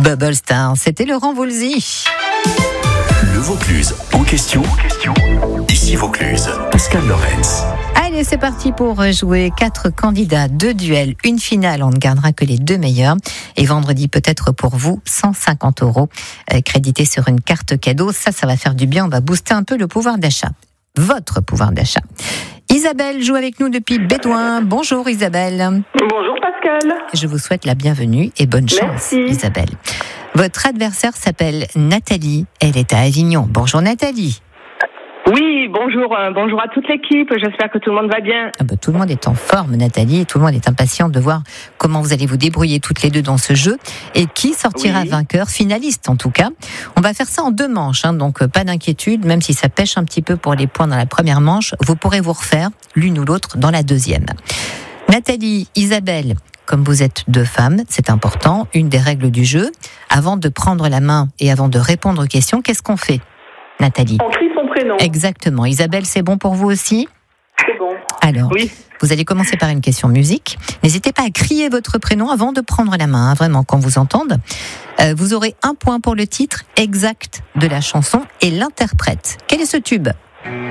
Bubble Star, c'était Laurent Voulzy. Le Vaucluse en question. Ici Vaucluse, Pascal Lorenz. Allez, c'est parti pour jouer 4 candidats, 2 duels, une finale. On ne gardera que les 2 meilleurs. Et vendredi, peut-être pour vous, 150 € crédités sur une carte cadeau. Ça va faire du bien. On va booster un peu le pouvoir d'achat. Votre pouvoir d'achat. Isabelle joue avec nous depuis Bédouin. Bonjour Isabelle. Bonjour Pascal. Je vous souhaite la bienvenue et bonne chance. Merci. Isabelle. Votre adversaire s'appelle Nathalie. Elle est à Avignon. Bonjour Nathalie. Oui, bonjour à toute l'équipe. J'espère que tout le monde va bien. Tout le monde est en forme, Nathalie, et tout le monde est impatient de voir comment vous allez vous débrouiller toutes les deux dans ce jeu et qui sortira vainqueur, finaliste en tout cas. On va faire ça en 2 manches, donc pas d'inquiétude, même si ça pêche un petit peu pour les points dans la première manche, vous pourrez vous refaire l'une ou l'autre dans la deuxième. Nathalie, Isabelle, comme vous êtes 2 femmes, c'est important, une des règles du jeu, avant de prendre la main et avant de répondre aux questions, qu'est-ce qu'on fait, Nathalie? On crie son prénom. Exactement. Isabelle, c'est bon pour vous aussi? C'est bon. Alors, oui. Vous allez commencer par une question musique. N'hésitez pas à crier votre prénom avant de prendre la main, vraiment, qu'on vous entende. Vous aurez 1 point pour le titre exact de la chanson et l'interprète. Quel est ce tube?